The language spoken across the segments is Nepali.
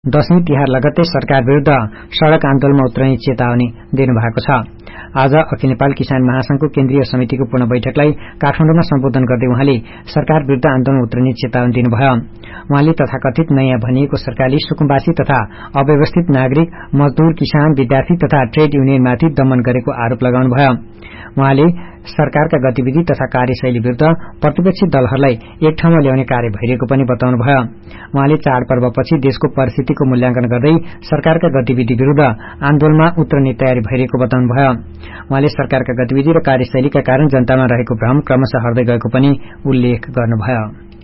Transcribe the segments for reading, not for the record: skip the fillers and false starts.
दशैं तिहार लगत्तै सरकार विरूद्ध सड़क आन्दोलनमा उत्रने चेतावनी दिनुभएको छ। आज अखिल नेपाल किसान महासंघको केन्द्रीय समितिको पूर्ण बैठकलाई काठमाडौँमा सम्बोधन गर्दै उहाँले सरकार विरूद्ध आन्दोलन उत्रने चेतावनी दिनुभयो। उहाँले तथाकथित नयाँ भनिएको सरकारले सुकुम्बासी तथा अव्यवस्थित नागरिक, मजदूर, किसान, विद्यार्थी तथा ट्रेड युनियनमाथि दमन गरेको आरोप लगाउनुभयो। उहाँले सरकारका गतिविधि तथा कार्यशैली विरूद्ध प्रतिपक्षी दलहरूलाई एक ठाउँमा ल्याउने कार्य भइरहेको पनि बताउनुभयो। उहाँले चाडपर्वपछि देशको परिस्थितिको मूल्याङ्कन गर्दै सरकारका गतिविधि विरूद्ध आन्दोलनमा उत्रने तयारी भइरहेको बताउनुभयो। उहाँले सरकारका गतिविधि र कार्यशैलीका कारण जनतामा रहेको भ्रम क्रमशः हट्दै गएको पनि उल्लेख गर्नुभयो।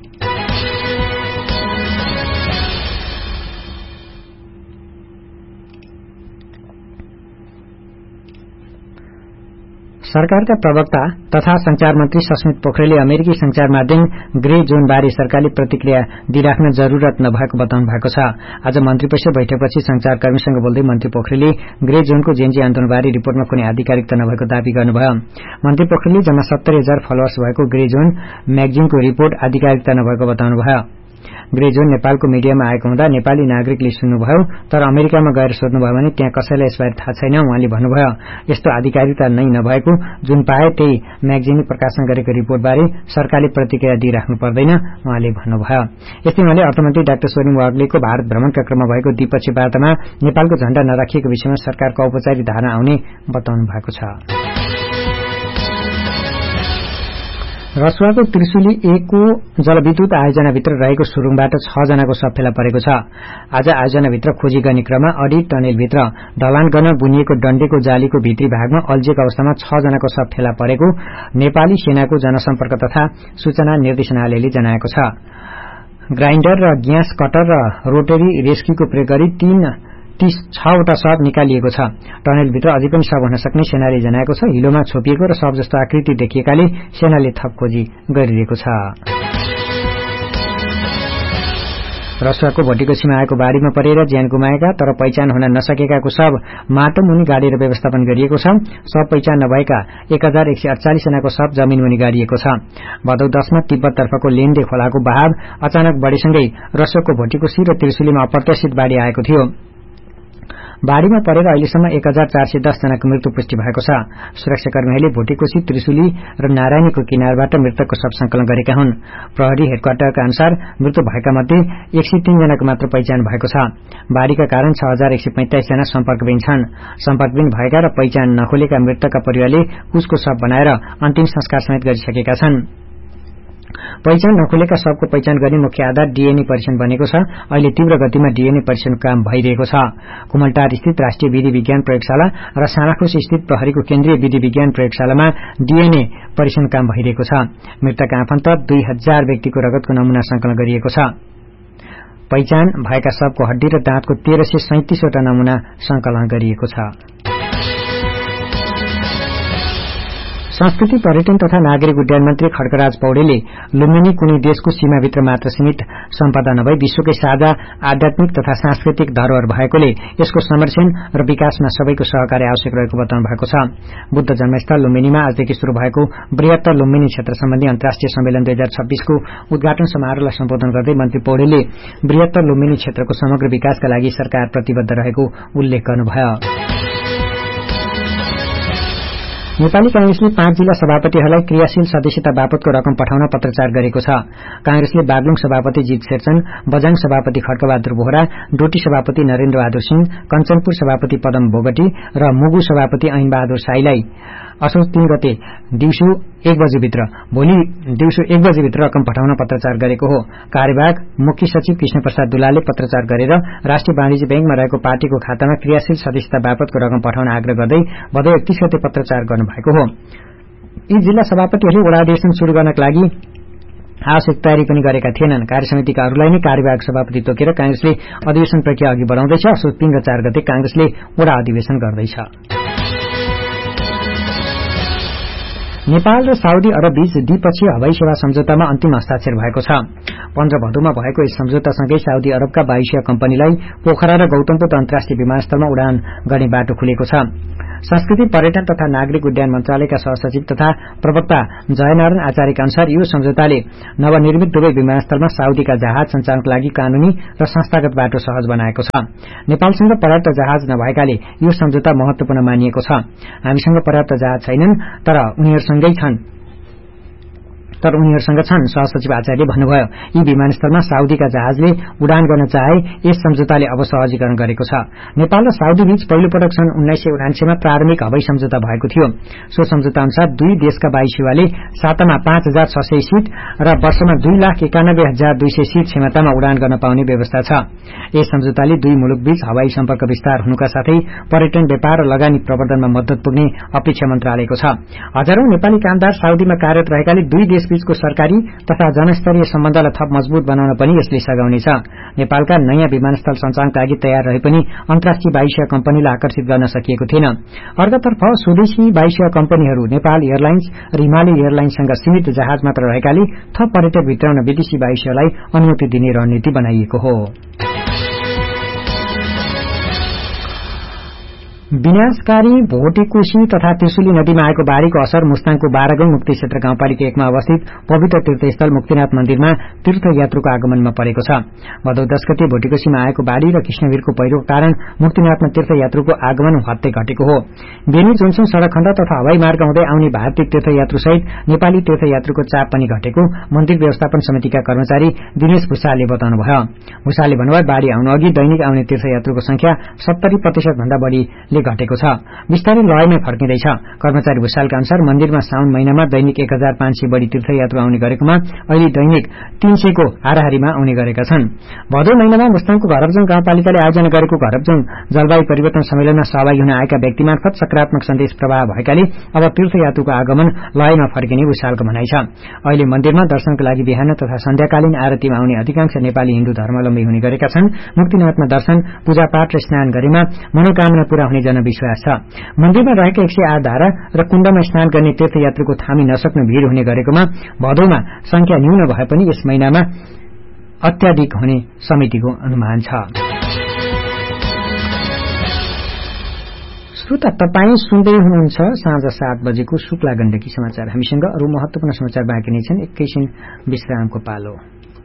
सरकारका प्रवक्ता तथा संचार मन्त्री सस्मित पोखरेलले अमेरिकी संचार माध्यम ग्रे जोन बारे सरकारले प्रतिक्रिया दिइराख्न जरूरत नभएको बताउनु भएको छ। आज मन्त्री परिषद बैठकपछि संचारकर्मीसँग बोल्दै मन्त्री पोखरेलले ग्रे जोनको जेएनजी आन्दोलनबारे रिपोर्टमा कुनै आधिकारिकता नभएको दावी गर्नुभयो। मन्त्री पोखरेलले जम्मा 70,000 फलोअर्स भएको ग्रे जोन म्यागजिनको रिपोर्ट आधिकारिकता नभएको बताउनुभयो। ग्रे जोन नेपालको मिडियामा आएको हुँदा नेपाली नागरिकले सुन्नुभयो, तर अमेरिकामा गएर सोध्नुभयो भने त्यहाँ कसैलाई यसबारे थाहा छैन। उहाँले भन्नुभयो, यस्तो आधिकारिकता नै नभएको जुन पाए त्यही म्यागजिनले प्रकाशन गरेको रिपोर्टबारे सरकारले प्रतिक्रिया दिइराख्नु पर्दैन उहाँले भन्नुभयो। यस्तै उहाँले अर्थमन्त्री डाक्टर सोनिम वाग्लेको भारत भ्रमणका क्रममा भएको द्विपक्षीय वार्तामा नेपालको झण्डा नराखिएको विषयमा सरकारको औपचारिक धारणा आउने बताउनु भएको छ। रसुवाको त्रिशुली 1 को जलविद्युत आयोजनाभित्र रहेको सुरुङबाट 6 जनाको शव फेला परेको छ। आज आयोजनाभित्र खोजी गर्ने क्रममा अडी टनेलभित्र ढलान गर्न बुनिएको डण्डेको जालीको भित्री भागमा अल्झिएको अवस्थामा 6 जनाको शव फेला परेको नेपाली सेनाको जनसम्पर्क तथा सूचना निर्देशनालयले जनाएको छ। ग्राइन्डर र ग्यास कटर र रोटरी रेस्क्यूको प्रयोग गरी 6वटा शव निकालिएको छ। टनेलभित्र अझै पनि शव हुन सक्ने सेनाले जनाएको छ। हिलोमा छोपिएको र शव जस्तो आकृति देखिएकाले सेनाले थप खोजी गरिरहेको छ। रसुवाको भोटिकोसीमा आएको बाढ़ीमा परेर ज्यान गुमाएका तर पहिचान हुन नसकेकाको शव माटो मुनि गाडेर व्यवस्थापन गरिएको छ। शव पहिचान नभएका 1148 जनाको शव जमिन मुनि गाडिएको छ। भदौ 10 मा तिब्बततर्फको लेन्डे खोलाको बहाव अचानक बढेसँगै रसुवाको भोटिकोसी र त्रिशुलीमा अप्रत्याशित बाढ़ी आएको थियो। बाढ़ीमा परेर अहिलेसम्म 1410 जनाको मृत्यु पुष्टि भएको छ। सुरक्षाकर्मीहरूले भोटिकोसी, त्रिशुली र नारायणीको किनारबाट मृतकको शव संकलन गरेका हुन्। प्रहरी हेडक्वार्टरका अनुसार मृत्यु भएका मध्ये 103 जनाको मात्र पहिचान भएको छ। बाढ़ीका कारण 6145 जना सम्पर्कविहीन छन्। सम्पर्कविहीन भएका र पहिचान नखोलेका मृतकका परिवारले उसको शव बनाएर अन्तिम संस्कार समेत गरिसकेका छन्। पहिचान नखोलेका शवको पहिचान गर्ने मुख्य आधार डीएनए परीक्षण बनेको छ। अहिले तीव्र गतिमा डीएनए परीक्षण काम भइरहेको छ। कुमलटार स्थित राष्ट्रिय विधि विज्ञान प्रयोगशाला र सानाखुस स्थित प्रहरीको केन्द्रीय विधि विज्ञान प्रयोगशालामा डीएनए परीक्षण काम भइरहेको छ। मृतकका आफन्त 2000 व्यक्तिको रगतको नमूना संकलन गरिएको छ। पहिचान भएका शवको हड्डी र दाँतको 1337 वटा नमूना संकलन गरिएको छ। संस्कृति, पर्यटन तथा नागरिक उड्डयन मन्त्री खड्गराज पौडेलले लुम्बिनी कुनै देशको सीमाभित्र मात्र सीमित सम्पदा नभई विश्वकै साझा आध्यात्मिक तथा सांस्कृतिक धरोहर भएकोले यसको संरक्षण र विकासमा सबैको सहकार्य आवश्यक रहेको बताउनु भएको छ। बुद्ध जन्मस्थल लुम्बिनीमा आजदेखि शुरू भएको बृहत्तर लुम्बिनी क्षेत्र सम्बन्धी अन्तर्राष्ट्रिय सम्मेलन 2026 को उद्घाटन समारोहलाई सम्बोधन गर्दै मन्त्री पौडेलले बृहत्तर लुम्बिनी क्षेत्रको समग्र विकासका लागि सरकार प्रतिबद्ध रहेको उल्लेख गर्नुभयो। नेपाली कांग्रेसले 5 जिल्ला सभापतिहरूलाई क्रियाशील सदस्यता बापतको रकम पठाउन पत्रचार गरेको छ। कांग्रेसले बागलुङ सभापति जीत शेरचन, बझाङ सभापति खड्कबहादुर बोहरा, डोटी सभापति नरेन्द्र बहादुर सिंह, कञ्चनपुर सभापति पदम बोगटी र मुगु सभापति ऐन बहादुर साईलाई असोज 3 गते दिउँसो 1 बजेभित्र भोलि दिउँसो 1 बजेभित्र रकम पठाउन पत्रचार गरेको हो। कार्यवाहक मुख्य सचिव कृष्णप्रसाद दुलालले पत्रचार गरेर राष्ट्रिय वाणिज्य ब्याङ्कमा रहेको पार्टीको खातामा क्रियाशील सदस्यता बापतको रकम पठाउन आग्रह गर्दै भदौ 31 गते पत्रचार गर्नुभएको हो। यी जिल्ला सभापतिहरूले वडा अधिवेशन शुरू गर्नका लागि आवश्यक तयारी पनि गरेका थिएनन्। कार्यसमितिकाहरूलाई नै कार्यवाहक सभापति तोकेर कांग्रेसले अधिवेशन प्रक्रिया अघि बढाउँदैछ। असोज 3 र 4 गते कांग्रेसले वडा अधिवेशन गर्दैछ। नेपाल र साउदी अरब बीच द्विपक्षीय हवाई सेवा सम्झौतामा अन्तिम हस्ताक्षर भएको छ। 15 भदौमा भएको यस सम्झौतासँगै साउदी अरबका वायुसेवा कम्पनीलाई पोखरा र गौतमबुद्ध अन्तर्राष्ट्रिय विमानस्थलमा उडान गर्ने बाटो खुलेको छ। संस्कृति पर्यटन तथा नागरिक उड्डयन मन्त्रालयका सहसचिव तथा प्रवक्ता जयनारायण आचार्यका अनुसार यो सम्झौताले नवनिर्मित दुवै विमानस्थलमा साउदीका जहाज सञ्चालनको लागि कानूनी र संस्थागत बाटो सहज बनाएको छ। नेपालसँग पर्याप्त जहाज नभएकाले यो सम्झौता महत्वपूर्ण मानिएको छ। हामीसँग पर्याप्त जहाज छैनन् तर उनीहरूसँग छन्, सहसचिव आचार्यले भन्नुभयो। यी विमानस्थलमा साउदीका जहाजले उडान गर्न चाहे यस सम्झौताले अब सहजीकरण गरेको छ। नेपाल र साउदी बीच पहिलो पटक सन् 1979 मा प्रारम्भिक हवाई सम्झौता भएको थियो। सो सम्झौता अनुसार दुई देशका वायु सेवाले सातामा 5,600 सीट र वर्षमा 2,91,200 सीट क्षमतामा उडान गर्न पाउने व्यवस्था छ। यस सम्झौताले दुई मुलुकबीच हवाई सम्पर्क विस्तार हुनुका साथै पर्यटन, व्यापार र लगानी प्रवर्धनमा मद्दत पुग्ने अपेक्षा मन्त्रालयको छ। हजारौं नेपाली कामदार साउदीमा कार्यरत रहेकाले दुई देश बीचको सरकारी तथा जनस्तरीय सम्बन्धलाई थप मजबूत बनाउन पनि यसले सघाउनेछ। नेपालका नयाँ विमानस्थल सञ्चालनका लागि तयार रहे पनि अन्तर्राष्ट्रिय वायुसेवा कम्पनीलाई आकर्षित गर्न सकिएको थिएन। अर्कोतर्फ स्वदेशी वायुसेवा कम्पनीहरू नेपाल एयरलाइन्स र हिमालय एयरलाइन्ससँग सीमित जहाज मात्र रहेकाले थप पर्यटक भित्राउन विदेशी वायुसेवालाई अनुमति दिने रणनीति बनाइएको हो। विनाशकारी भोटेकोशी तथा त्रिशुली नदीमा आएको बाढ़ीको असर मुस्ताङको 12 गाउँ मुक्ति क्षेत्र गाउँपालिका 1 मा अवस्थित पवित्र तीर्थस्थल मुक्तिनाथ मन्दिरमा तीर्थयात्रुको आगमनमा परेको छ। भदौ 10 गते भोटेकोशीमा आएको बाढ़ी र कृष्णवीरको पहिरोको कारण मुक्तिनाथमा तीर्थयात्रुको आगमन हत्ते घटेको हो। बेनी जोनसुङ सड़क खण्ड तथा हवाई मार्ग हुँदै आउने भारतीय तीर्थयात्रु सहित नेपाली तीर्थयात्रुको चाप पनि घटेको मन्दिर व्यवस्थापन समितिका कर्मचारी दिनेश भूषालले बताउनुभयो। भूषालले भन्नुभयो, बाढ़ी आउनु अघि दैनिक आउने तीर्थयात्रुको संख्या 70% भन्दा बढ़ीले घटेको छ। विस्तारै लयमै फर्किँदैछ। कर्मचारी भूषालका अनुसार मन्दिरमा साउन महिनामा दैनिक 1,500 बढ़ी तीर्थयात्रु आउने गरेकोमा अहिले दैनिक 300 को हाराहारीमा आउने गरेका छन्। भदौ महिनामा मुस्ताङको घरबजङ गाउँपालिकाले आयोजना गरेको घरबजङ जलवायु परिवर्तन सम्मेलनमा सहभागी हुन आएका व्यक्ति मार्फत सकारात्मक सन्देश प्रवाह भएकाले अब तीर्थयात्रुको आगमन लयमा फर्किने भूषालको भनाइ छ। अहिले मन्दिरमा दर्शनको लागि बिहान तथा सन्ध्याकालीन आरतीमा आउने अधिकांश नेपाली हिन्दू धर्मावलम्बी हुने गरेका छन्। मुक्तिनाथमा दर्शन, पूजापाठ र स्नान गरेमा मनोकामना पूरा हुने जनविश्वास छ। मन्दिरमा रहेका 108 धारा र कुण्डमा स्नान गर्ने तीर्थयात्रुको थामी नसक्नु भीड़ हुने गरेकोमा भदौमा संख्या न्यून भए पनि यस महिनामा अत्याधिक हुने समितिको अनुमान छ। श्रोता, तपाईं सुन्दै हुनुहुन्छ साँझ 7 बजेको शुक्ला गण्डकी समाचार। हामीसँग अरू महत्वपूर्ण समाचार बाँकी नै छन्। एकैछिन विश्रामको पालो।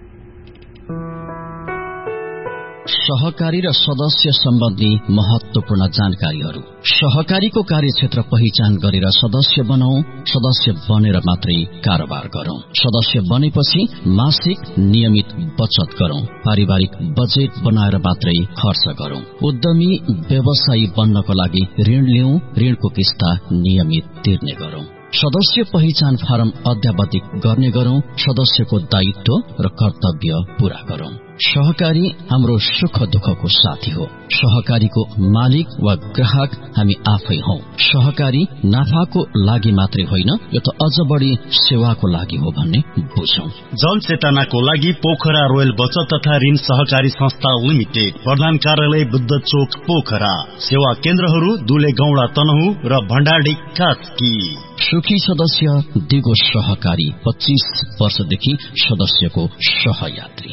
सहकारी र सदस्य सम्बन्धी महत्वपूर्ण जानकारीहरू। सहकारीको कार्यक्षेत्र पहिचान गरेर सदस्य बनाऊ। सदस्य बनेर मात्रै कारोबार गरौं। सदस्य बनेपछि मासिक नियमित बचत गरौं। पारिवारिक बजेट बनाएर मात्रै खर्च गरौं। उद्यमी व्यवसायी बन्नको लागि ऋण लिऊ। ऋणको किस्ता नियमित तिर्ने गरौं। सदस्य पहिचान फारम अध्यावधिक गर्ने गरौं। सदस्यको दायित्व र कर्तव्य पूरा गरौं। सहकारी हाम्रो सुख दुःखको साथी हो। सहकारीको मालिक वा ग्राहक हामी आफै हौ। सहकारी नाफाको लागि मात्रै होइन, यो त अझ बढी सेवाको लागि हो भन्ने बुझौं। जनचेतनाको लागि पोखरा रोयल बचत तथा ऋण सहकारी संस्था लिमिटेड, प्रधान कार्यालय बुद्ध चोक पोखरा। सेवा केन्द्रहरू दुले गौडा तनहु र भण्डारी कास्की। सुखी सदस्य दिगो सहकारी, 25 वर्षदेखि सदस्यको सहयात्री।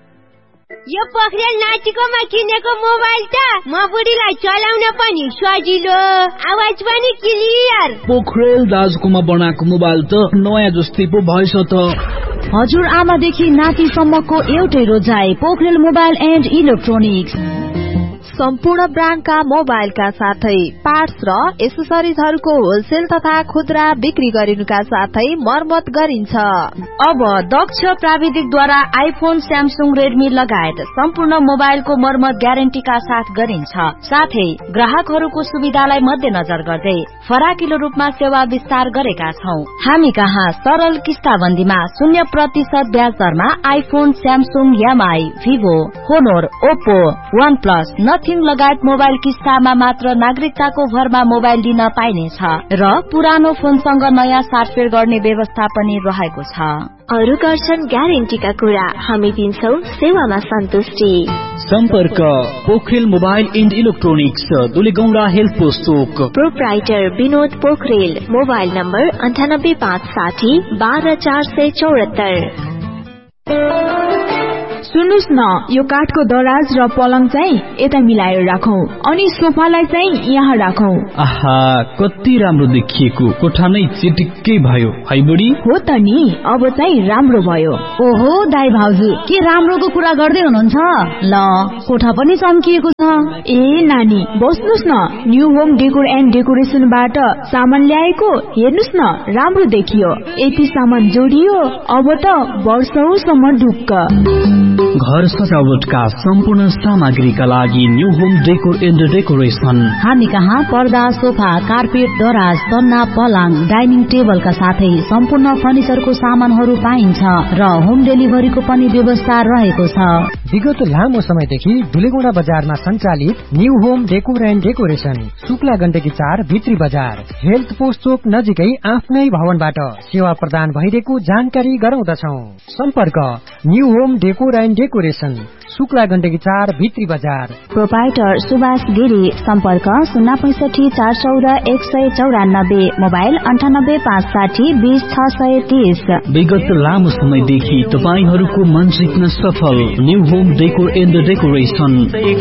यो पोखरेल नाटिकोमा किनेको मोबाइल त म बुढीलाई चलाउन पनि सजिलो, आवाज पनि क्लियर। पोखरेल दाजुकोमा बनाएको मोबाइल त नयाँ जस्तै पो भएछ त। हजुर आमादेखि नातिसम्मको एउटै रोजाइ, पोखरेल मोबाइल एन्ड इलेक्ट्रोनिक्स। सम्पूर्ण ब्रान्डका मोबाइलका साथै पार्ट्स र एसेसरिजहरूको होलसेल तथा खुद्रा बिक्री गरिनुका साथै मर्मत गरिन्छ। अब दक्ष प्राविधिकद्वारा आइफोन, स्यामसुङ, रेडमी लगायत सम्पूर्ण मोबाइलको मर्मत ग्यारेन्टीका साथ गरिन्छ। साथै ग्राहकहरूको सुविधालाई मध्यनजर गर्दै फराकिलो रूपमा सेवा विस्तार गरेका छौं। हामी कहाँ सरल किस्ताबन्दीमा 0% ब्याज दरमा iPhone, Samsung, MI, Vivo, होनोर, Oppo, one plus, nothing लगायत मोबाइल किस्तामा मात्र नागरिकताको भरमा मोबाइल दिन पाइनेछ र पुरानो फोनसँग नयाँ साटफेर गर्ने व्यवस्था पनि रहेको छ। अरू गर्छन् ग्यारेन्टीका कुरा, हामी दिन्छौं सेवामा सन्तुष्टि। सम्पर्क Pokharel mobile and electronics, दुलेगौडा health post Chowk. Proprietor Vinod Pokharel. Mobile number 9856 12474। सुन्नुस् न, यो काठको दराज र पलङ चाहिँ यता मिलाएर राखौं अनि सोफालाई चाहिँ यहाँ राखौं। आहा, कति राम्रो देखिएको, कोठा नै चिटिक्कै भयो है बुढी। हो त नि, अब चाहिँ राम्रो भयो। ओहो दाइ भाउजू, के राम्रोको कुरा गर्दै हुनुहुन्छ? ल, कोठा पनि चम्किएको छ। ए नानी, बस्नुस् न, न्यू होम डेकोर एन्ड डेकोरेसनबाट सामान ल्याएको, हेर्नुस् न, राम्रो देखियो। यति सामान जोडियो, अब त वर्षौसम्म ढुक्क। घर सजावटका सम्पूर्ण सामग्रीका लागि new home decor and decoration. हामी कहाँ पर्दा, सोफा, कार्पेट, दराज, तन्ना, पलङ, डाइनिङ टेबलका साथै सम्पूर्ण फर्निचरको सामानहरू पाइन्छ र होम डेलिभरीको पनि व्यवस्था रहेको छ। विगत लामो समयदेखि दुलेगौडा बजारमा सञ्चालित new home decor and decoration, Shukla Gandaki 4 भित्री बजार, हेल्थ पोस्ट चोक नजिकै आफ्नै भवनबाट सेवा प्रदान भइरहेको जानकारी गराउँदछौ। सम्पर्क new home decor and decoration, Shukla Gandaki 4 भित्री बजार। प्रोपाइटर सुभाष गिरी, सम्पर्क 065 414 194, मोबाइल 98 560 20 630। विगत लामो समयदेखि तपाईहरूको मन जित्न सफल new home decor and decoration.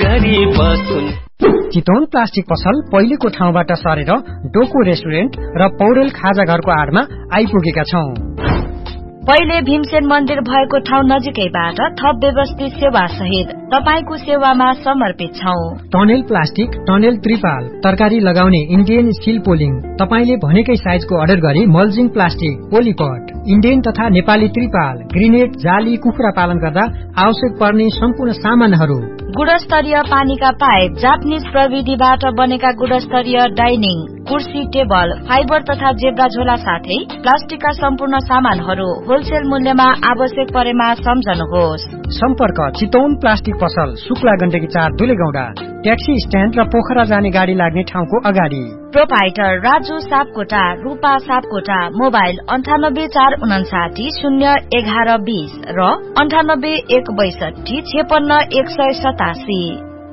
Chitwan plastic पसल पहिलेको ठाउँबाट सरेर डोको रेस्टुरेन्ट र पौडेल खाजा घरको आडमा आइपुगेका छौं। पहिले भीमसेन मन्दिर भएको ठाउँ नजिकैबाट थप व्यवस्थित सेवा सहित तपाईको सेवामा समर्पित छौं। टनेल प्लास्टिक, टनेल त्रिपाल, तरकारी लगाउने इन्डियन स्टिल पोलिङ, तपाईले भनेकै साइजको अर्डर गरी मल्जिङ प्लास्टिक, पोलिपट, इन्डियन तथा नेपाली त्रिपाल, ग्रेनेड, जाली, कुखुरा पालन गर्दा आवश्यक पर्ने सम्पूर्ण सामानहरू, गुणस्तरीय पानीका पाइप, जापानिज प्रविधिबाट बनेका गुणस्तरीय डाइनिङ, कुर्सी, टेबल, फाइबर तथा जेब्रा झोला साथै प्लास्टिकका सम्पूर्ण सामानहरू होलसेल मूल्यमा आवश्यक परेमा सम्झनुहोस्। सम्पर्क चितवन प्लास्टिक पसल, शुक्ला गण्डकी 4 दुलेगौडा, ट्याक्सी स्ट्यान्ड र पोखरा जाने गाडी लाग्ने ठाउँको अगाडि। प्रोपाइटर राजु सापकोटा, रूपा सापकोटा, मोबाइल 98 459 011 20 र 98 162 56 187।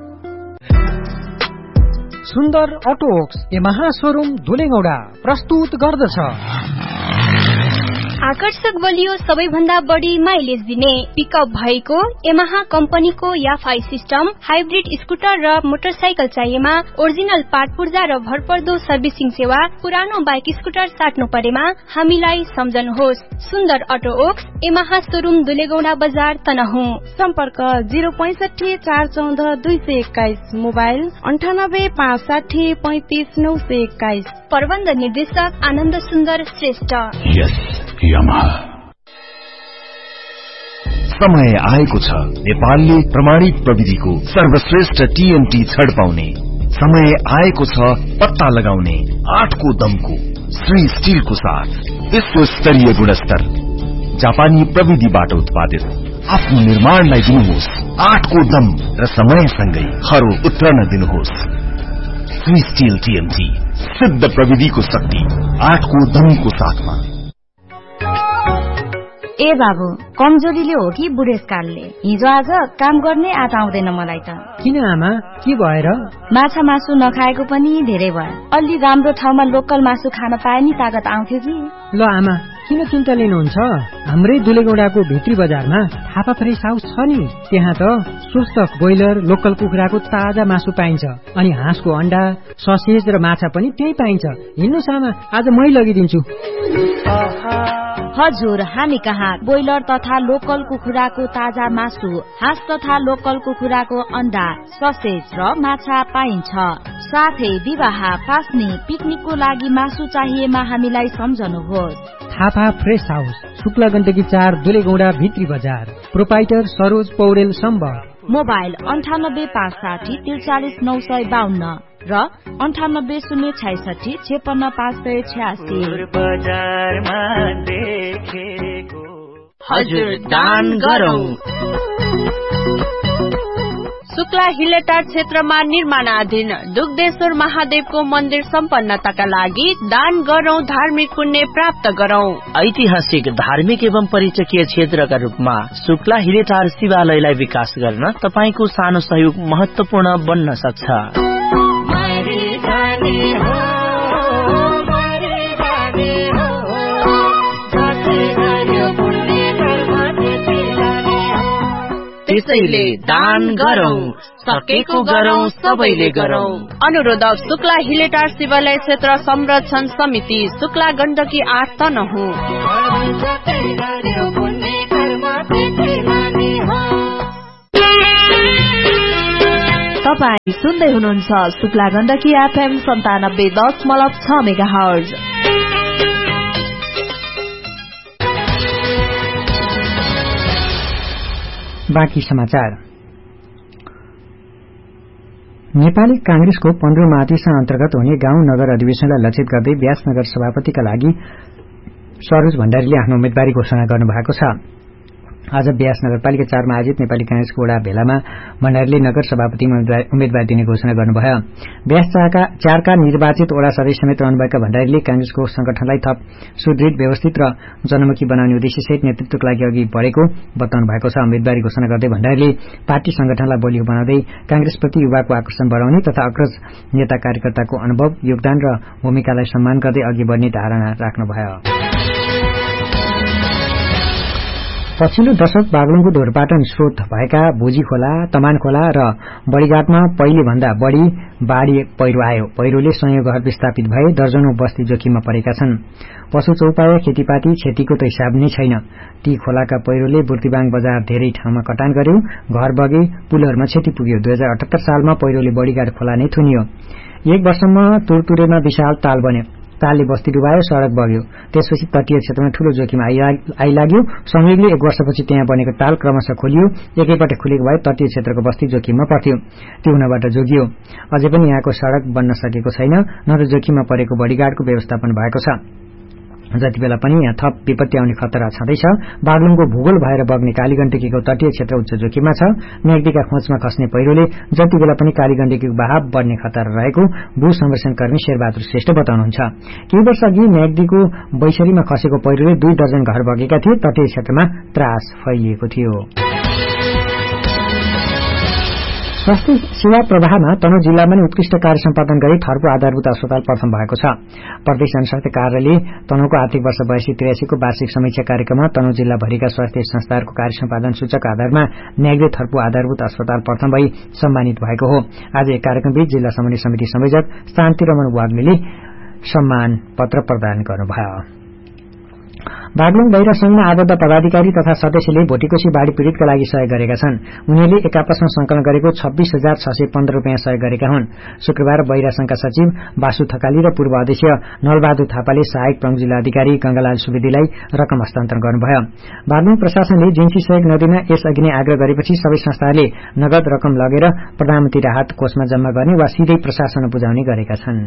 सुन्दर अटोक्स यमहा शोरूम दुलेगौडा प्रस्तुत गर्दछ आकर्षक बलियो सबैभन्दा बढी माइलेज दिने पिकअप भएको यमहा कम्पनीको याफाई सिस्टम, हाइब्रिड स्कुटर र मोटरसाइकल चाहिएमा ओरिजिनल पार्ट पूर्जा र भरपर्दो सर्भिसिङ सेवा, पुरानो बाइक स्कुटर साट्नु परेमा हामीलाई सम्झनुहोस्। सुन्दर अटो ओक्स यमहा शोरूम दुलेगौडा बजार तनहुँ। सम्पर्क 065 414 221, मोबाइल 98 560 35 921। प्रबन्ध निर्देशक आनन्द सुन्दर श्रेष्ठ। समय आएको छ नेपालले प्रमाणित प्रविधिको सर्वश्रेष्ठ टीएमटी छड पाउने। समय आएको छ पत्ता लगाउने 8 को दमको श्री स्टिलको साथ विश्व स्तरीय गुणस्तर जापानी प्रविधिबाट उत्पादित आफ्नो निर्माणलाई दिनुहोस् 8 को दम र समयसँगै खरो उत्रन दिनुहोस्। श्री स्टिल टीएमटी सिद्ध प्रविधिको शक्ति 8 को दमको साथमा। ए बाबु, कमजोरीले हो कि बुढेसकालले? हिजो आज काम गर्ने आँट आउँदैन मलाई त। किन आमा, के भएर? माछा मासु नखाएको पनि धेरै भयो। अलि राम्रो ठाउँमा लोकल मासु खान पाए नि तागत आउँथ्यो कि। ल आमा, किन चिन्ता लिनुहुन्छ? हाम्रै दुलेगौडाको भित्री बजारमा थापा फ्रेस हाउस छ नि, त्यहाँ त स्वस्थ ब्रोइलर लोकल कुखुराको ताजा मासु पाइन्छ अनि हाँसको अण्डा, ससेज र माछा पनि त्यही पाइन्छ। हिँड्नुस् आमा, आज मै लगिदिन्छु। हजुर, हामी कहाँ ब्रोइलर तथा लोकल कुखुराको ताजा मासु, हाँस तथा लोकल कुखुराको अण्डा, ससेज र माछा पाइन्छ। साथै विवाह, पास्नी, पिकनिकको लागि मासु चाहिएमा हामीलाई सम्झनुहोस्। थापा फ्रेस हाउस, शुक्ला गण्डकी 4 दुलेगौडा भित्री बजार। प्रोपाइटर सरोज पौडेल सम्बर। मोबाइल 98 560 43 952 र 98 066 56 586। हजुर, दान गरौँ। शुक्ला हिलेटार क्षेत्रमा निर्माणाधीन दुग्धेश्वर महादेवको मन्दिर सम्पन्नताका लागि दान गरौं, धार्मिक पुण्य प्राप्त गरौं। ऐतिहासिक, धार्मिक एवं पर्यटकीय क्षेत्रका रूपमा शुक्ला हिलेटार शिवालयलाई विकास गर्न तपाईको सानो सहयोग महत्वपूर्ण बन्न सक्छ। त्यसैले दान गरौं, सकेको गरौं, सबैले गरौं। अनुरोधक शुक्ला हिलेटार शिवालय क्षेत्र संरक्षण समिति, शुक्ला गण्डकी 8 तनहुँ। तपाई सुन्दै हुनुहुन्छ शुक्ला गण्डकी FM 97.6 मेगाहर्ज। बाँकी समाचार। नेपाली कांग्रेसको 15 महाधिवेशन अन्तर्गत हुने गाउँ नगर अधिवेशनलाई लक्षित गर्दै व्यासनगर सभापतिका लागि सरोज भण्डारीले आफ्नो उम्मेदवारी घोषणा गर्नुभएको छ। आज व्यास नगरपालिका 4 मा आयोजित नेपाली कांग्रेसको वडा भेलामा भण्डारीले नगर सभापतिमा उम्मेदवारी दिने घोषणा गर्नुभयो। व्यास 4 का निर्वाचित वडा सदस्य समेत रहनुभएका भण्डारीले कांग्रेसको संगठनलाई थप सुदृढ, व्यवस्थित र जनमुखी बनाउने उद्देश्यसहित नेतृत्वका लागि अघि बढेको बताउनु भएको छ। उम्मेदवारी घोषणा गर्दै भण्डारीले पार्टी संगठनलाई बलियो बनाउँदै कांग्रेसप्रति युवाको आकर्षण बढाउने तथा अग्रज नेता कार्यकर्ताको अनुभव, योगदान र भूमिकालाई सम्मान गर्दै अघि बढ्ने धारणा राख्नुभयो। पछिल्लो दशक बागलुङको ढोरपाटन स्रोत भएका भुजी खोला, तमान खोला र बड़ीघाटमा पहिले भन्दा बढ़ी बाढ़ी पहिरो आयो। पहिरोले सयौं घर विस्थापित भए, दर्जनौं बस्ती जोखिममा परेका छन्। पशु चौपाया, खेतीपाती, क्षतिको त हिसाब नै छैन। ती खोलाका पहिरोले बुर्तिबाङ बजार धेरै ठाउँमा कटान गर्यो, घर बगे, पुलहरूमा क्षति पुग्यो। 2078 सालमा पहिरोले बड़ीघाट खोला नै थुनियो। 1 वर्षमा तुरतुरेमा विशाल ताल बन्यो। तालले बस्ती डुबायो, सड़क बग्यो। त्यसपछि तटीय क्षेत्रमा ठूलो जोखिम आइलाग्यो। संयोगले 1 वर्षपछि त्यहाँ बनेको ताल क्रमशः खोलियो। एकैपल्ट खुलेको भए तटीय क्षेत्रको बस्ती जोखिममा पर्थ्यो। त्यो हुनबाट जोगियो। अझै पनि यहाँको सड़क बन्न सकेको छैन, न त जोखिममा परेको बड़ीघाटको व्यवस्थापन भएको छ। जति बेला पनि यहाँ थप विपत्ति आउने खतरा छँदैछ। बागलुङको भूगोल भएर बग्ने कालीगण्डकीको तटीय क्षेत्र उच्च जोखिममा छ। म्याग्दीका खोजमा खस्ने पहिरोले जति बेला पनि कालीगण्डकीको बहाव बढ्ने खतरा रहेको भू संरक्षणकर्मी शेरबहादुर श्रेष्ठ बताउनुहुन्छ। केही वर्ष अघि म्याग्दीको बैसरीमा खसेको पहिरोले 2 दर्जन घर बगेका थिए। तटीय क्षेत्रमा त्रास फैलिएको थियो। स्वास्थ्य सेवा प्रवाहमा तनहुँ जिल्लामा नै उत्कृष्ट कार्य सम्पादन गरी थरको आधारभूत अस्पताल प्रथम भएको छ। प्रदेश जनस्वास्थ्य कार्यालयले तनहुँको आर्थिक वर्ष 82-83 को वार्षिक समीक्षा कार्यक्रममा तनहुँ जिल्लाभरिका स्वास्थ्य संस्थाहरूको कार्य सम्पादन सूचक आधारमा म्याग्दी थरको आधारभूत अस्पताल प्रथम भई सम्मानित भएको हो। आज एक कार्यक्रमबीच जिल्ला समन्वय समिति संयोजक शान्तिरमण वाग्मीले सम्मान पत्र प्रदान गर्नुभयो। बागलुङ बाहिर संघमा आबद्ध पदाधिकारी तथा सदस्यले भोटिकोशी बाढ़ी पीड़ितका लागि सहयोग गरेका छन्। उनीहरूले एक आपसमा संकलन गरेको 26,615 रूपियाँ सहयोग गरेका हुन्। शुक्रबार बाहिर संघका सचिव वासु थकाली र पूर्व अध्यक्ष नलबहादुर थापाले सहायक प्रमुख जिल्लाधिकारी गंगालाल सुवेदीलाई रकम हस्तान्तरण गर्नुभयो। बागलुङ प्रशासनले जिन्सी सहयोग नदिन यसअघि नै आग्रह गरेपछि सबै संस्थाहरूले नगद रकम लगेर प्रधानमन्त्री राहत कोषमा जम्मा गर्ने वा सिधै प्रशासनमा बुझाउने गरेका छन्।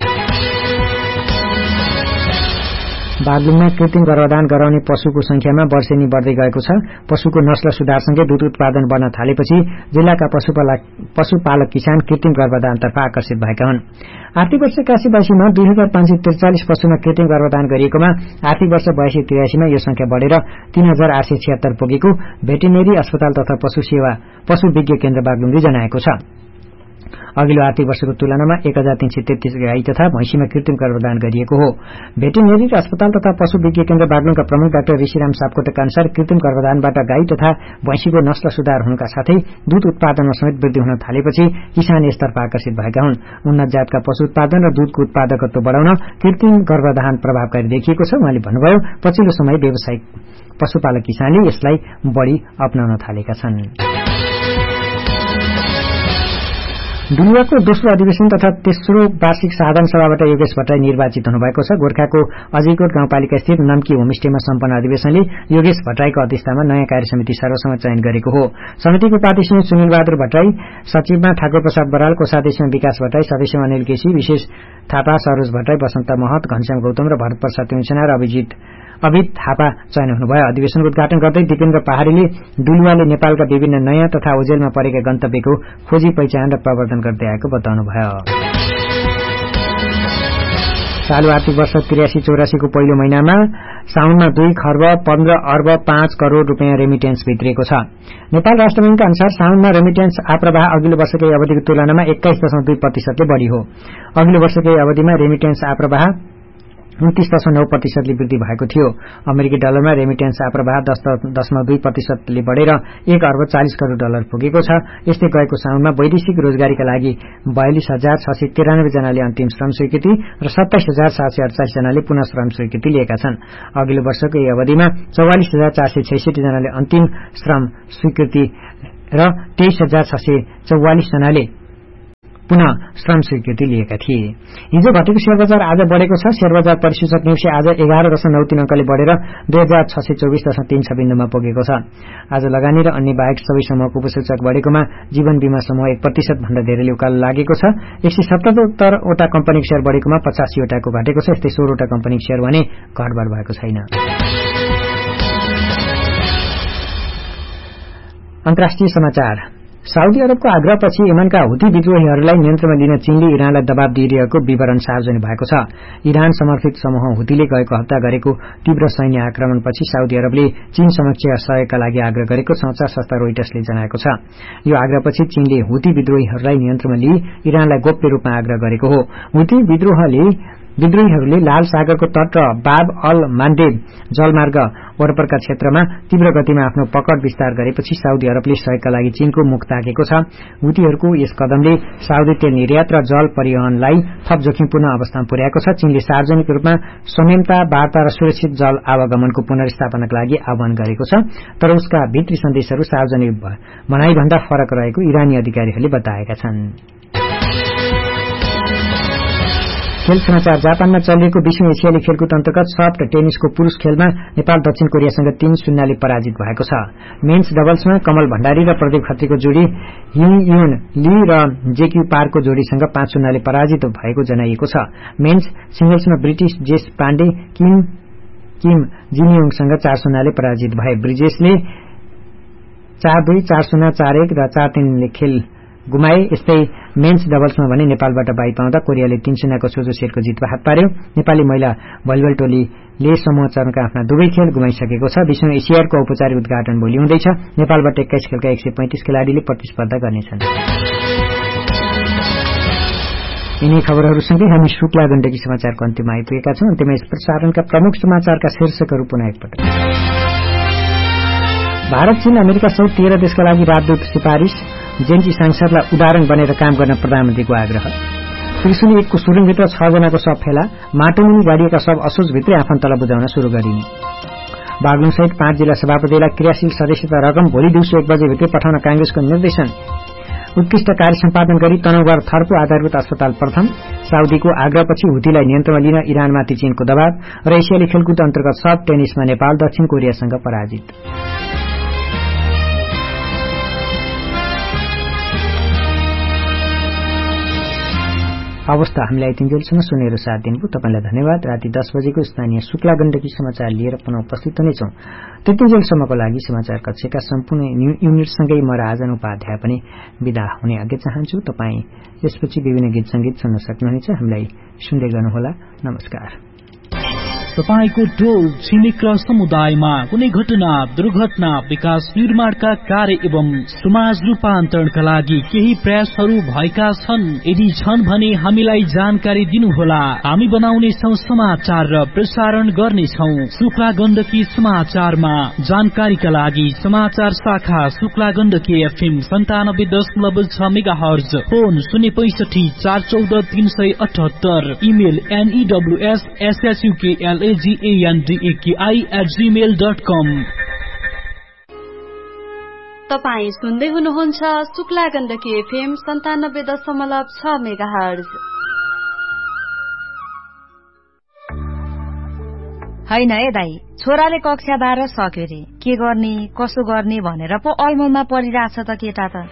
बागलुङमा कृत्रिम गर्भधान गराउने पशुको संख्यामा वर्षेनी बढ्दै गएको छ। पशुको नस्ल सुधारसँगै दूध उत्पादन बढ्न थालेपछि जिल्लाका पशुपालक किसान कृत्रिम गर्भधानतर्फ आकर्षित भएका हुन्। आर्थिक वर्ष 81-82मा 2543 पशुमा कृत्रिम गर्भधान गरिएकोमा आर्थिक वर्ष 82-83मा यो संख्या बढेर 3876 पुगेको भेटेरिनरी अस्पताल तथा पशु विज्ञ केन्द्र बागलुङले जनाएको छ। अघिल्लो आर्थिक वर्षको तुलनामा 1333 गाई तथा भैंसीमा कृत्रिम गर्भधान गरिएको हो। भेटेरिनरी अस्पताल तथा पशु विज्ञ केन्द्र बागलुङका प्रमुख डाक्टर ऋषिराम सापकोटाका अनुसार कृत्रिम गर्भधानबाट गाई तथा भैंसीको नस्ल सुधार हुनुका साथै दूध उत्पादनमा समेत वृद्धि हुन थालेपछि किसान यसतर्फ आकर्षित भएका हुन्। उन्नत जातका पशु उत्पादन र दूधको उत्पादकत्व बढाउन कृत्रिम गर्भधान प्रभावकारी देखिएको छ। उहाँले भन्नुभयो, पछिल्लो समय व्यावसायिक पशुपालक किसानले यसलाई बढ़ी अपनाउन थालेका छन्। डुलुवाको दोस्रो अधिवेशन तथा तेस्रो वार्षिक साधारण सभाबाट योगेश भट्टराई निर्वाचित हुनुभएको छ। गोर्खाको अजयकोट गाउँपालिका स्थित नम्की होमस्टेमा सम्पन्न अधिवेशनले योगेश भट्टराईको अध्यक्षतामा नयाँ कार्य समिति सर्वसम्मत चयन गरेको हो। समितिको उपाध्यक्ष सुनिल बहादुर भट्टराई, सचिवमा ठाकुर प्रसाद बराल, कोषाध्यक्षमा विकास भट्टराई, सदस्यमा अनिल केसी, विशेष थापा, सरोज भट्टराई, बसन्त महत, घनश्याम गौतम र भरत प्रसाद तिमसेना र अभित थापा चयन हुनुभयो। अधिवेशनको उद्घाटन गर्दै दिपेन्द्र पहाड़ीले डुलुवाले नेपालका विभिन्न नयाँ तथा ओझेलमा परेका गन्तव्यको खोजी पहिचान र प्रवर्धन गर्दै आएको बताउनुभयो। चालू आर्थिक वर्ष 83-84 को पहिलो महिनामा साउनमा 2 खर्ब 15 अर्ब 5 करोड़ रूपियाँ रेमिटेन्स भित्रिएको छ। नेपाल राष्ट्र बैंकका अनुसार साउनमा रेमिटेन्स आप्रवाह अघिल्लो वर्षकै अवधिको तुलनामा 21.2% बढ़ी हो। अघिल्लो वर्षकै अवधिमा रेमिटेन्स आप्रवाह 29.9% वृद्धि भएको थियो। अमेरिकी डलरमा रेमिटेन्स आप्रवाह 10.2% बढेर 1 अर्ब 40 करोड़ डलर पुगेको छ। यस्तै गएको साउनमा वैदेशिक रोजगारीका लागि 42,693 जनाले अन्तिम श्रम स्वीकृति र 27,748 जनाले पुनः श्रम स्वीकृति लिएका छन्। अघिल्लो वर्षको यही अवधिमा 44,466 जनाले अन्तिम श्रम स्वीकृति र 23,644 जनाले पुनः श्रम स्वीकृति लिएका थिए। हिजो घटेको शेयर बजार आज बढेको छ। शेयर बजार परिसूचक निफ्टी आज 11.93 अंकले बढेर 2624.36 बिन्दुमा पुगेको छ। आज लगानी र अन्य बाहेक सबै समूहको उपसूचक बढेकोमा जीवन बीमा समूह 1% भन्दा धेरैले उकालो लागेको छ। 177 वटा कम्पनीको शेयर बढेकोमा 85 वटाको घटेको छ। यस्तै 16 वटा कम्पनीको शेयर भने घटबढ भएको छैन। अन्तर्राष्ट्रिय समाचार। साउदी अरबको आग्रहपछि यमनका हुती विद्रोहीहरूलाई नियन्त्रणमा लिन चीनले इरानलाई दबाव दिइरहेको विवरण सार्वजनिक भएको छ। इरान समर्थित समूह हुतीले गएको हप्ता गरेको तीव्र सैन्य आक्रमणपछि साउदी अरबले चीन समक्ष सहयोगका लागि आग्रह गरेको समाचार संस्था रोइटर्सले जनाएको छ। यो आग्रहपछि चीनले हुती विद्रोहीहरूलाई नियन्त्रणमा लिई इरानलाई गोप्य रूपमा आग्रह गरेको हो। हुती विद्रोहीहरूले लाल सागरको तट र बाब अल मान्डेब जलमार्ग वरपरका क्षेत्रमा तीव्र गतिमा आफ्नो पकड विस्तार गरेपछि साउदी अरबले सहयोगका लागि चीनको मुख ताकेको छ। हुतीहरूको यस कदमले साउदी तेल निर्यात र जल परिवहनलाई थप जोखिमपूर्ण अवस्थामा पुर्याएको छ। चीनले सार्वजनिक रूपमा संयमता, वार्ता र सुरक्षित जल आवागमनको पुनर्स्थापनाका लागि आह्वान गरेको छ। तर उसका भित्री सन्देशहरू सार्वजनिक भनाइभन्दा फरक रहेको इरानी अधिकारीहरूले बताएका छन्। खेल समाचार। जापानमा चलिरहेको 20औं एसियाली खेलकुद अन्तर्गत सफ्ट टेनिसको पुरूष खेलमा नेपाल दक्षिण कोरियासँग 3-0 ले पराजित भएको छ। मेन्स डबल्समा कमल भण्डारी र प्रदीप खत्रीको जोड़ी हिङ ली र जेक्यू पार्कको जोड़ीसँग 5-0 ले पराजित भएको जनाइएको छ। मेन्स सिंगल्समा ब्रिटिश जेस पाण्डे किम जिनियोङसँग 4-0 ले पराजित भए। ब्रिजेशले 4-2, 4-0, 4-1 र 4-3 ले खेल गुमाए। यस्तै मेन्स डबल्समा भने नेपालबाट बाई पाउँदा कोरियाले 3-0 को सोझो सेटको जितमा हात पार्यो। नेपाली महिला भलिबल टोलीले समूह चरणका आफ्ना दुवै खेल गुमाइसकेको छ। 20औं एसियाडको औपचारिक उद्घाटन भोलि हुँदैछ। नेपालबाट 21 खेलका 135 खेलाड़ीले प्रतिस्पर्धा गर्नेछन्। यिनै खबरहरूसँगै हामी शुक्ला गण्डकी समाचारको अन्त्यमा आइपुगेका छौं। अन्त्यमा यस प्रसारणका प्रमुख समाचारका शीर्षकहरू पुनः एकपटक। भारत, चीन, अमेरिका सहित 13 देशका लागि राजदूत सिफारिश। जेन्जी सांसदलाई उदाहरण बनेर काम गर्न प्रधानमन्त्रीको आग्रह। त्रिशुली 1 को सुरुङभित्र 6 जनाको शव फेला। माटोमुनि गाडिएका शव असोजभित्रै आफन्तलाई बुझाउन शुरू गरिने। बागलुङ सहित 5 जिल्ला सभापतिलाई क्रियाशील सदस्यता रकम भोलि दिउँसो 1 बजेभित्रै पठाउन कांग्रेसको निर्देशन। उत्कृष्ट कार्य सम्पादन गरी तनहुँवार थरको आधारभूत अस्पताल प्रथम। साउदीको आग्रहपछि हुतीलाई नियन्त्रणमा लिन इरानमाथि चीनको दबाव र एसियाली खेलकुद अन्तर्गत सफ्ट टेनिसमा नेपाल दक्षिण कोरियासँग पराजित। अवस्था हामीलाई तिनजेलसम्म सुनेर साथ दिनुभयो तपाईलाई धन्यवाद। राति 10 बजेको स्थानीय शुक्ला गण्डकी समाचार लिएर पुनः उपस्थित हुनेछौं। त्यतिजेलसम्मको लागि समाचार कक्षका सम्पूर्ण युनिटसँगै म राजन उपाध्याय पनि विदा हुने आज्ञा चाहन्छु। तपाई यसपछि विभिन्न गीत संगीत सुन्न सक्नुहुनेछ। हामीलाई सुन्दै गर्नुहोला। नमस्कार। तपाईको टोल छिमेक र समुदायमा कुनै घटना, दुर्घटना, विकास निर्माणका कार्य एवं समाज रूपान्तरणका लागि केही प्रयासहरू भएका छन्? यदि छन् भने हामीलाई जानकारी दिनुहोला। हामी बनाउनेछौं समाचार र प्रसारण गर्नेछौं। शुक्ला गण्डकी समाचारमा जानकारीका लागि समाचार शाखा Shukla Gandaki FM 97.6 megahertz, phone 065 414 378, email news@gandaki@gmail.com। तपाई सुन्दै हुनुहुन्छ शुक्ला गण्डकी FM 97.6 मेगाहर्ज। हैन ए दाई, छोराले कक्षा 12 सक्यो रे, के गर्ने कसो गर्ने भनेर पो अलमलमा परिरहेछ त केटा त।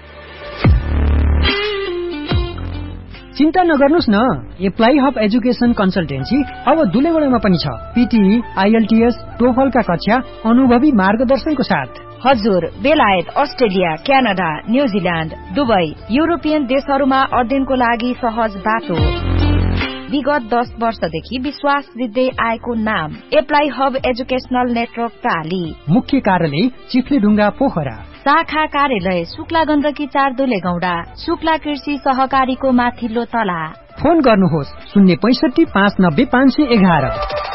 चिन्ता नगर्नुस् न, एप्लाई हब एजुकेसन कन्सल्टेन्सी अब दुलेगडामा पनि छ। पीटीई, IELTS, टोफलका कक्षा अनुभवी मार्गदर्शनको साथ। हजुर, बेलायत, Australia, Canada, New Zealand, Dubai, European देशहरूमा अध्ययनको लागि सहज बाटो। विगत 10 वर्षदेखि विश्वास जित्दै आएको नाम एप्लाई हब एजुकेशनल नेटवर्क प्राली। मुख्य कार्यालय चिफ्लेढुङ्गा पोखरा। शाखा कार्यालय शुक्ला गण्डकी 4 दुलेगौडा, शुक्ला कृषि सहकारीको माथिल्लो तला। फोन गर्नुहोस् 065 590 511।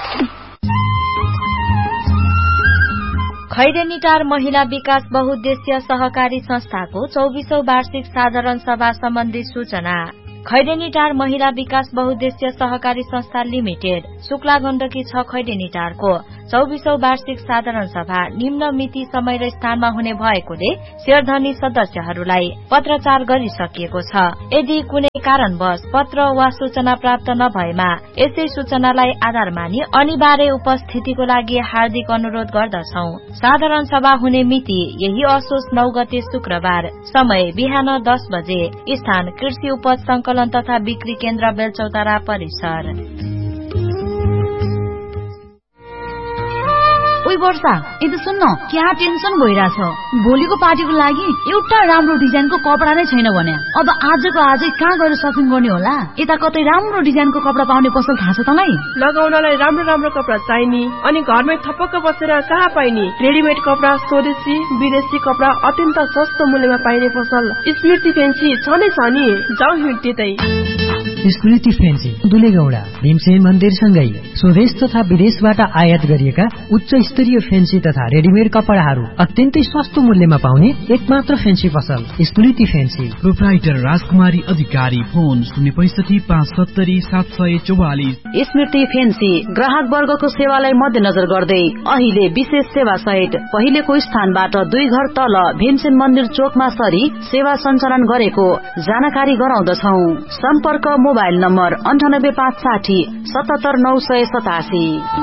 खैरेनीटार महिला विकास बहुद्देश्य सहकारी संस्थाको 24औं वार्षिक साधारण सभा सम्बन्धी सूचना। खैरेनीटार महिला विकास बहुद्देश्य सहकारी संस्था लिमिटेड शुक्ला गण्डकी 6 खैरेनीटारको 24औं वार्षिक साधारण सभा निम्न मिति समय र स्थानमा हुने भएकोले शेयरधनी सदस्यहरूलाई पत्राचार गरिसकिएको छ। यदि कुनै कारणवश पत्र वा सूचना प्राप्त नभएमा यसै सूचनालाई आधार मानी अनिवार्य उपस्थितिको लागि हार्दिक अनुरोध गर्दछौ। साधारण सभा हुने मिति यही असोज 9 गते शुक्रबार, समय बिहान 10 बजे, स्थान कृषि उपज संकलन तथा बिक्री केन्द्र बेलचौतारा परिसर। ओइ वर्षा, यदि सुन्न, क्या टेन्सन भइराछ? भोलिको पार्टीको लागि एउटा राम्रो डिजाइनको कपडा नै छैन भने अब आजको आजै कहाँ गएर शपिङ गर्ने होला? यता कतै राम्रो डिजाइनको कपडा पाउने पसल थाहा छ तँलाई? लगाउनलाई राम्रो राम्रो कपडा चाहिने अनि घरमै थपक्क बसेर कहाँ पाइने? रेडिमेड कपडा, स्वदेशी विदेशी कपडा अत्यन्त सस्तो मूल्यमा पाइने पसल स्मृति फेन्सी छ नै छ नि। जाऊ हिँड्दै स्मृति फेन्सी दुलेगौडा भीमसेन मन्दिरसँगै स्वदेश तथा विदेशबाट आयात गरिएका उच्च स्तरीय फेन्सी तथा रेडिमेड कपडाहरू अत्यन्तै सस्तो मूल्यमा पाउने एकमात्र फेन्सी पसल स्मृति फेन्सी। प्रोप्राइटर राजकुमारी अधिकारी, फोन 065 570 744। स्मृति फेन्सी ग्राहक वर्गको सेवालाई मध्यनजर गर्दै अहिले विशेष सेवा सहित पहिलेको स्थानबाट 2 घर तल भीमसेन मन्दिर चोकमा सरी सेवा सञ्चालन गरेको जानकारी गराउँदछौ। सम्पर्क मोबाइल नम्बर 9856 77987।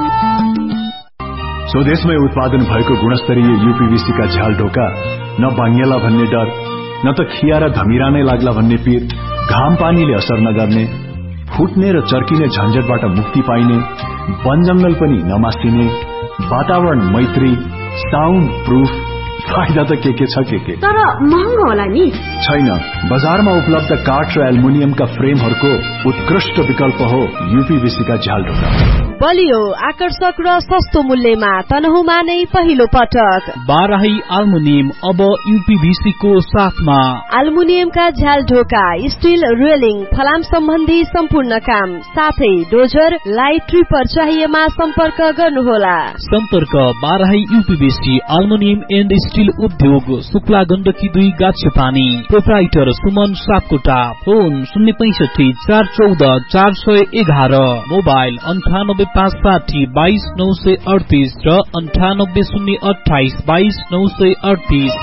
स्वदेशमै उत्पादन भएको गुणस्तरीय यूपीवीसी का झ्याल ढोका न भाङ्गेला भन्ने डर, न त खिया र धमिरा नै लाग्ला भन्ने पीर, घाम पानीले असर नगर्ने, फुट्ने र चर्किने झन्झटबाट मुक्ति पाइने, वन जंगल पनि नमासिने, वातावरण मैत्री, साउन्ड प्रूफ, फाइदा त के छ के तर महँगो होला नि? छैन, बजारमा उपलब्ध काठ र एल्युमिनियमका फ्रेमहरूको उत्कृष्ट विकल्प हो यूपीवीसी का झ्याल ढोका। बलियो, आकर्षक र सस्तो मूल्यमा तनहुमा नै पहिलो पटक बाराही एल्युमिनियम अब यूपीवीसी को साथमा। एल्युमिनियमका झ्याल ढोका, स्टील रेलिङ, फलाम सम्बन्धी सम्पूर्ण काम साथै डोजर, लाइट ट्रिपर चाहिएमा सम्पर्क गर्नुहोला। सम्पर्क Barahi UPVC aluminium and steel उद्योग, Shukla Gandaki 2 गाछपानी। Proprietor Suman Sapkota, phone 065 414 411। Mobile 98560 22938 र 98028 22938।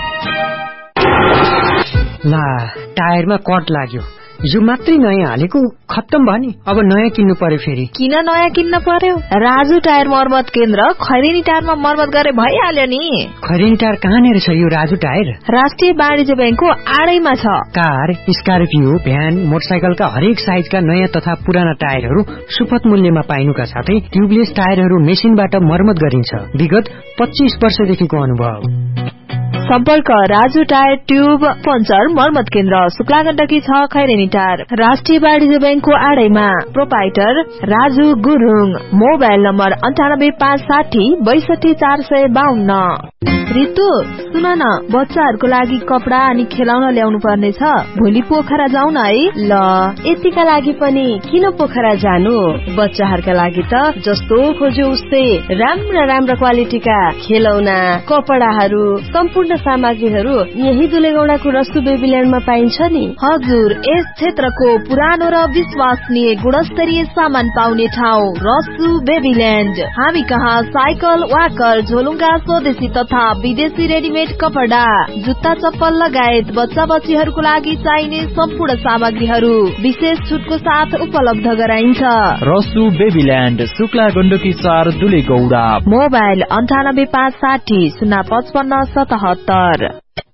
ला, टायरमा कट लाग्यो। यो मात्रै नयाँ हालेको खत्तम भयो नि, अब नयाँ किन्नु पर्यो फेरि। किन नयाँ किन्न पर्यो? राजु टायर मर्मत केन्द्र खैरेनी टायरमा मर्मत गरे भइहाल्यो नि। खैरेनी टायर कहाँनिर छ यो राजु टायर? राष्ट्रिय वाणिज्य बैंकको आडैमा छ। कार, स्कर्पियो, भ्यान, मोटरसाइकलका हरेक साइजका नयाँ तथा पुराना टायरहरू सुपथ मूल्यमा पाइनुका साथै ट्युबलेस टायरहरू मेसिनबाट मर्मत गरिन्छ। विगत 25 वर्षदेखिको अनुभव। सम्पर्क राजु टायर ट्युब पञ्चर मर्मत केन्द्र, शुक्ला गण्डकी 6 खैरेनी टायर, राष्ट्रिय वाणिज्य बैंकको आडैमा। Proprietor Raju Gurung. Mobile number 98560 62 452। Ritu, सुन न, बच्चाहरूको लागि कपडा अनि खेलाउन ल्याउनु पर्ने छ। भोलि पोखरा जाउँ न है? ल, यतिका लागि पनि किन पोखरा जानु? बच्चाहरूका लागि त जस्तो खोज्यो उस्तै राम्रा राम्रा क्वालिटीका खेलौना, कपडाहरू, सम्पूर्ण सामग्रीहरू यही दुलेगौडाको रसु बेबील्यान्डमा पाइन्छ नि। हजुर, यस क्षेत्रको पुरानो र विश्वसनीय गुणस्तरीय सामान पाउने ठाउँ रसु बेबील्यान्ड। हामी कहाँ साइकल, वाकर, झोलुङ्गा, स्वदेशी तथा विदेशी रेडिमेड कपडा, जुत्ता, चप्पल लगायत बच्चा बच्चीहरूको लागि चाहिने सम्पूर्ण सामग्रीहरू विशेष छुटको साथ उपलब्ध गराइन्छ। रसु बेबील्यान्ड, Shukla Gandaki 4 दुलेगौडा। Mobile 98560 055 77।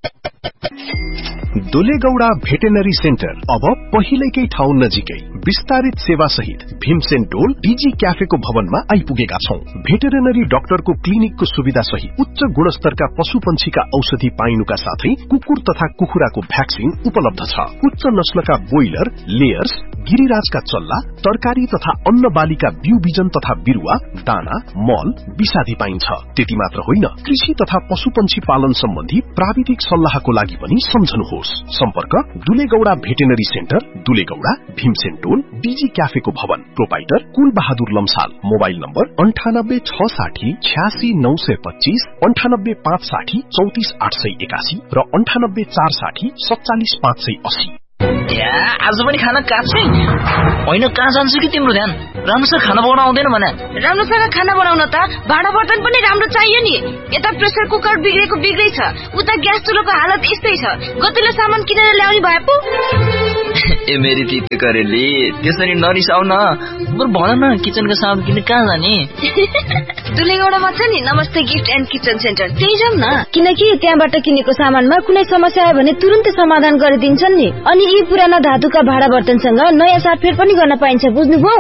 दुलेगौडा veterinary centre अब पहिलेकै ठाउँ नजिकै विस्तारित सेवा सहित भीमसेन टोल डीजी क्याफेको भवनमा आइपुगेका छौं। भेटेनरी डाक्टरको क्लिनिकको सुविधा सहित उच्च गुणस्तरका पशु पंक्षीका औषधि पाइनुका साथै कुकुर तथा कुखुराको भ्याक्सिन उपलब्ध छ। उच्च नस्लका बोइलर, लेयर्स, गिरिराजका चल्ला, तरकारी तथा अन्न बालीका बिउ बिजन तथा बिरुवा, दाना, मल, विषादी पाइन्छ। त्यति मात्र होइन, कृषि तथा पशु पंक्षी पालन सम्बन्धी प्राविधिक सल्लाहको लागि पनि सम्झनुहोस्। सम्पर्क दुलेगौडा भेटेनरी सेन्टर, दुलेगौडा, भीमसेन टोल, डीजी क्याफेको भवन। प्रोपाइटर कुल बहादुर लम्साल। मोबाइल नम्बर 9860 86 925, 98 560 34 881 र 98 460 47 580। आज पनि खाना काट्छै होइन, कहाँ जान्छ कि तिम्रो ध्यान? राम्रोसँग खाना बनाउन आउँदैन भने? राम्रोसँग खाना बनाउन त भाँडा बर्तन पनि राम्रो चाहियो नि। यता प्रेसर कुकर बिग्रेको बिग्रै छ, उता ग्यास चुलोको हालत यस्तै छ। गतिलो सामान किनेर ल्याउने भए पो। ए मेरी तिते करेली, त्यसरी नरिसाउ न। बरु भन न, किचनको सामान किन्न कहाँ जाने? दुलेगौडामा छ नि नमस्ते गिफ्ट एन्ड किचन सेन्टर, त्यही जाउँ न। किनकि त्यहाँबाट किनेको सामानमा कुनै समस्या आयो भने तुरुन्तै समाधान गरिदिन्छन् नि। अनि यी पुराना धातुका भाँडा बर्तनसँग नयाँ साटफेर पनि गर्न पाइन्छ, बुझ्नुभयो?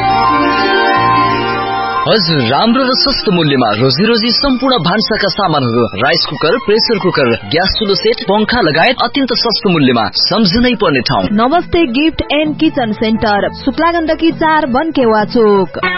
हजुर, राम्रो र सस्तो मूल्यमा रोजी सम्पूर्ण भान्साका सामानहरू, rice cooker, pressure cooker, gas चुलो set, पंखा लगायत अत्यन्त सस्तो मूल्यमा सम्झनै पर्ने ठाउँ नमस्ते gift and kitchen centre, Shukla Gandaki 4 बनकेवा Chowk.